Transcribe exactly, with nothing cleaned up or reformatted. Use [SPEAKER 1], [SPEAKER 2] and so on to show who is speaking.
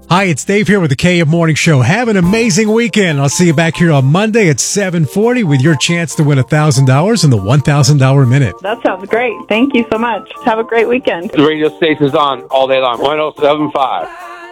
[SPEAKER 1] Hi, it's Dave here with the K M Morning Show. Have an amazing weekend. I'll see you back here on Monday at seven forty with your chance to win one thousand dollars in the one thousand dollars Minute.
[SPEAKER 2] That sounds great. Thank you so much. Have a great weekend.
[SPEAKER 3] The radio station's on all day long. one oh seven point five.